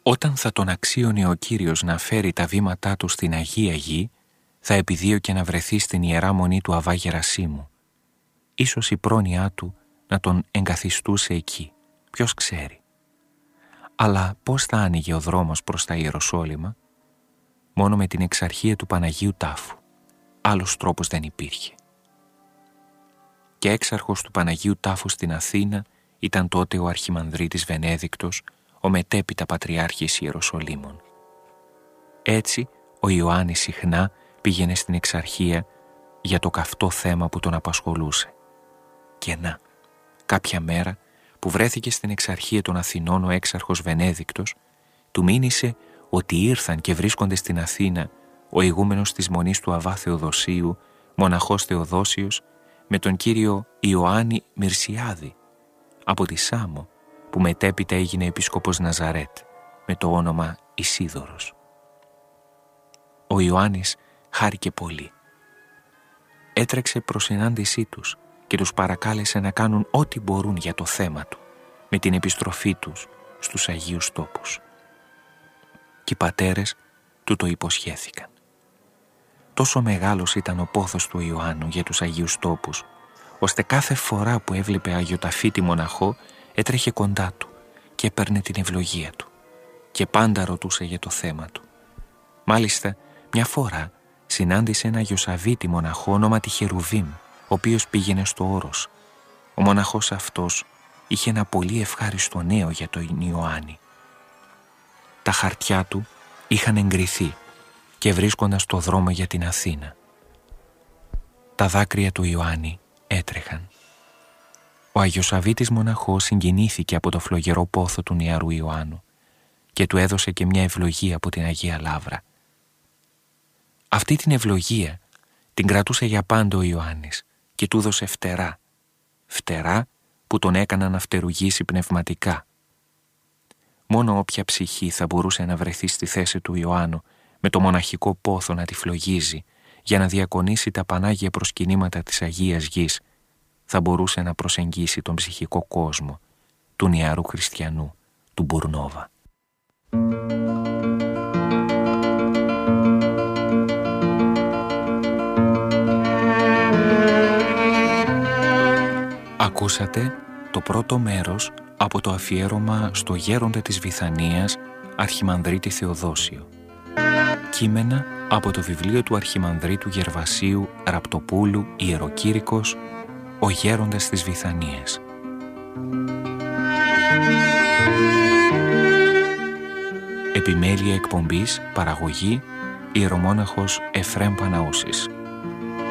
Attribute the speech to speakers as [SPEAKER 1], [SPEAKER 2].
[SPEAKER 1] Όταν θα τον αξίωνε ο Κύριος να φέρει τα βήματά του στην Αγία Γη, θα επιδίωκε να βρεθεί στην Ιερά Μονή του Αββά Γερασίμου. Ίσως η πρόνοιά του να τον εγκαθιστούσε εκεί, ποιος ξέρει. Αλλά πώς θα άνοιγε ο δρόμος προς τα Ιεροσόλυμα? Μόνο με την εξαρχία του Παναγίου Τάφου. Άλλος τρόπος δεν υπήρχε. Και έξαρχος του Παναγίου Τάφου στην Αθήνα ήταν τότε ο Αρχιμανδρίτης Βενέδικτος, ο μετέπειτα Πατριάρχης Ιεροσολύμων. Έτσι, ο Ιωάννης συχνά πήγαινε στην εξαρχία για το καυτό θέμα που τον απασχολούσε. Και να, κάποια μέρα που βρέθηκε στην εξαρχία των Αθηνών ο έξαρχος Βενέδικτος, του μήνυσε ότι ήρθαν και βρίσκονται στην Αθήνα ο ηγούμενος της Μονής του Αββά Θεοδοσίου, μοναχός Θεοδόσιος, με τον κύριο Ιωάννη Μυρσιάδη, από τη Σάμο, που μετέπειτα έγινε επίσκοπος Ναζαρέτ, με το όνομα Ισίδωρος. Ο Ιωάννης χάρηκε πολύ. Έτρεξε προς συνάντησή τους και τους παρακάλεσε να κάνουν ό,τι μπορούν για το θέμα του, με την επιστροφή τους στους Αγίους Τόπους. Και οι πατέρες του το υποσχέθηκαν. Τόσο μεγάλος ήταν ο πόθος του Ιωάννου για τους Αγίους Τόπους, ώστε κάθε φορά που έβλεπε αγιοταφήτη μοναχό έτρεχε κοντά του και έπαιρνε την ευλογία του και πάντα ρωτούσε για το θέμα του. Μάλιστα, μια φορά συνάντησε ένα Αγιοσαβήτη μοναχό ονόματι Χερουβίμ, ο οποίος πήγαινε στο όρος. Ο μοναχός αυτός είχε ένα πολύ ευχάριστο νέο για τον Ιωάννη. Τα χαρτιά του είχαν εγκριθεί και βρίσκονταν στο δρόμο για την Αθήνα. Τα δάκρυα του Ιωάννη έτρεχαν. Ο Αγιοσαβήτης μοναχός συγκινήθηκε από το φλογερό πόθο του νεαρού Ιωάννου και του έδωσε και μια ευλογία από την Αγία Λαύρα. Αυτή την ευλογία την κρατούσε για πάντα ο Ιωάννης και του έδωσε φτερά. Φτερά που τον έκαναν να φτερουγήσει πνευματικά. Μόνο όποια ψυχή θα μπορούσε να βρεθεί στη θέση του Ιωάννου με το μοναχικό πόθο να τη φλογίζει για να διακονήσει τα πανάγια προσκυνήματα της Αγίας Γης, θα μπορούσε να προσεγγίσει τον ψυχικό κόσμο του νεαρού χριστιανού, του Μπουρνόβα. Ακούσατε το πρώτο μέρος από το αφιέρωμα στο γέροντα της Βηθανίας Αρχιμανδρίτη Θεοδόσιο. Κείμενα από το βιβλίο του Αρχιμανδρίτου Γερβασίου Ραπτοπούλου Ιεροκήρυκος «Ο γέροντας της Βηθανίας». Επιμέλεια εκπομπής, παραγωγή, Ιερομόναχος Εφραίμ Παναούσης.